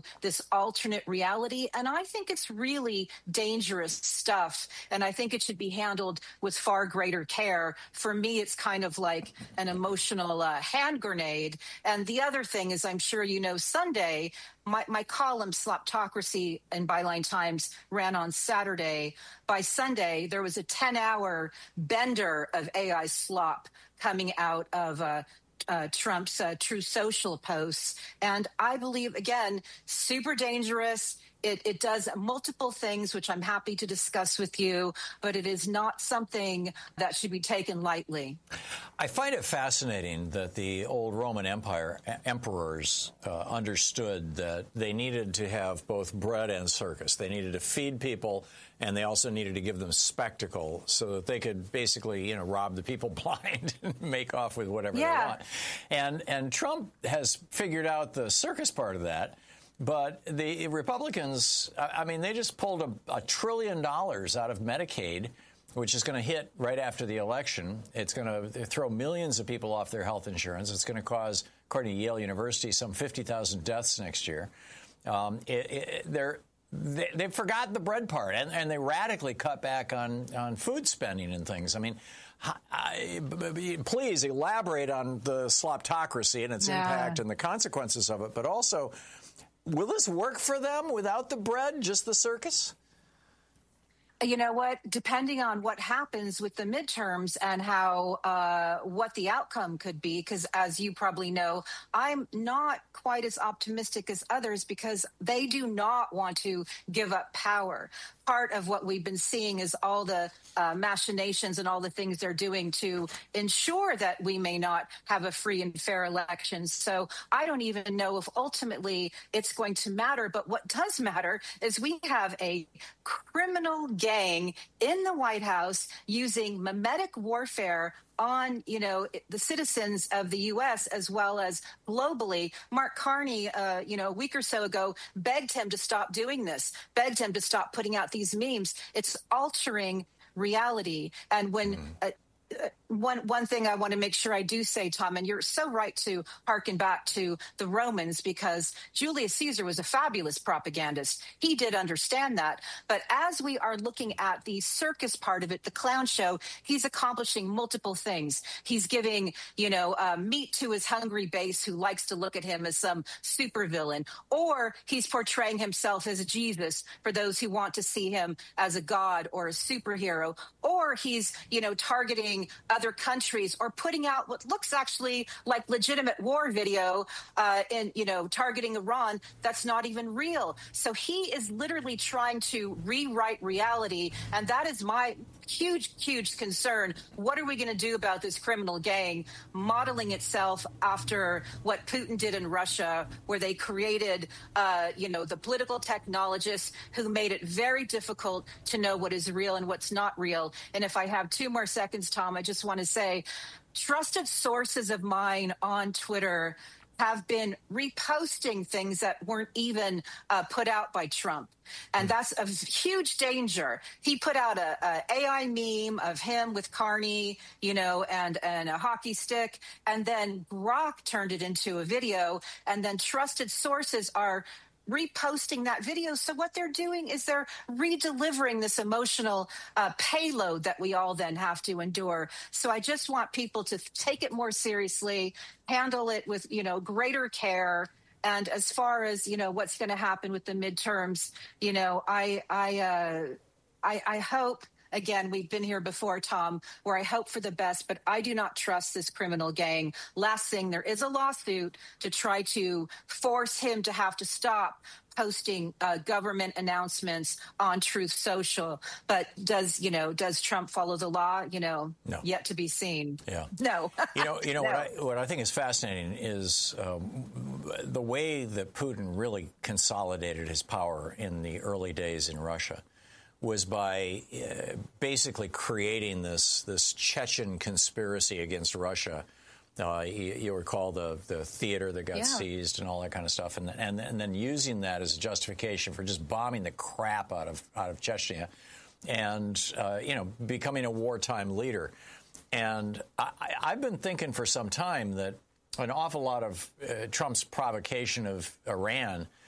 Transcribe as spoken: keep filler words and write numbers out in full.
this alternate reality. And I think it's really dangerous stuff. And I think it should be handled with far greater care. For me, it's kind of like an emotional uh, hand grenade. And the other thing is, I'm sure you know, Sunday, my, my column, Sloptocracy in Byline Times, ran on Saturday. By Sunday, there was a ten-hour bender of A I slop coming out of uh, uh, Trump's uh, Truth Social posts. And I believe, again, super dangerous. It, it does multiple things, which I'm happy to discuss with you, but it is not something that should be taken lightly. I find it fascinating that the old Roman Empire emperors uh, understood that they needed to have both bread and circus. They needed to feed people, and they also needed to give them spectacle so that they could basically, you know, rob the people blind and make off with whatever yeah. they want. And, and Trump has figured out the circus part of that. But the Republicans, I mean, they just pulled a, a trillion dollars out of Medicaid, which is going to hit right after the election. It's going to throw millions of people off their health insurance. It's going to cause, according to Yale University, some fifty thousand deaths next year. Um, it, it, they're, they, they've forgotten the bread part, and, and they radically cut back on, on food spending and things. I mean, I, please elaborate on the sloptocracy and its yeah. impact and the consequences of it, but also, will this work for them without the bread, just the circus? You know what? Depending on what happens with the midterms and how uh, what the outcome could be, because as you probably know, I'm not quite as optimistic as others because they do not want to give up power. Part of what we've been seeing is all the uh, machinations and all the things they're doing to ensure that we may not have a free and fair election. So I don't even know if ultimately it's going to matter. But what does matter is we have a criminal gang in the White House using mimetic warfare on, you know, the citizens of the U S as well as globally. Mark Carney, uh, you know, a week or so ago, begged him to stop doing this, begged him to stop putting out these memes. It's altering reality. And when mm. uh, Uh, one one thing I want to make sure I do say, Tom, and you're so right to hearken back to the Romans, because Julius Caesar was a fabulous propagandist. He did understand that. But as we are looking at the circus part of it, the clown show, he's accomplishing multiple things. He's giving, you know, uh, meat to his hungry base who likes to look at him as some supervillain, or he's portraying himself as Jesus for those who want to see him as a god or a superhero, or he's, you know, targeting other countries or putting out what looks actually like legitimate war video uh, and, you know, targeting Iran that's not even real. So he is literally trying to rewrite reality. And that is my huge, huge concern. What are we going to do about this criminal gang modeling itself after what Putin did in Russia, where they created, uh, you know, the political technologists who made it very difficult to know what is real and what's not real. And if I have two more seconds, Tom, I just want to say trusted sources of mine on Twitter have been reposting things that weren't even uh, put out by Trump. And that's a huge danger. He put out a, a AI meme of him with Carney, you know, and, and a hockey stick. And then Grok turned it into a video. And then trusted sources are reposting that video. So what they're doing is they're redelivering this emotional uh, payload that we all then have to endure. So I just want people to take it more seriously, handle it with, you know, greater care. And as far as, you know, what's going to happen with the midterms, you know, I, I, uh, I, I hope, again, we've been here before, Tom, where I hope for the best, but I do not trust this criminal gang. Last thing, there is a lawsuit to try to force him to have to stop posting uh, government announcements on Truth Social. But does, you know, does Trump follow the law? You know, no. Yet to be seen. Yeah. No. You know, you know no. what, I, what I think is fascinating is um, the way that Putin really consolidated his power in the early days in Russia was by uh, basically creating this this Chechen conspiracy against Russia. Uh, you, you recall the, the theater that got yeah. seized and all that kind of stuff, and, and and then using that as a justification for just bombing the crap out of out of Chechnya, and uh, you know, becoming a wartime leader. And I, I've been thinking for some time that an awful lot of uh, Trump's provocation of Iran